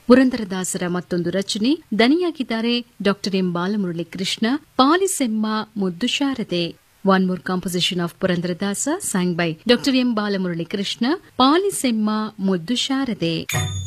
ಪುರಂದರದಾಸರ ಮತ್ತೊಂದು ರಚನೆ, ದನಿಯಾಗಿದ್ದಾರೆ ಡಾ ಎಂ ಬಾಲಮುರಳಿ ಕೃಷ್ಣ. ಪಾಲಿಸೆಮ್ಮ ಮುದ್ದು ಶಾರದೆ. One more composition of Purandaradasa sang by Dr. M. Balamurali Krishna, Palisemma Muddu Sharade.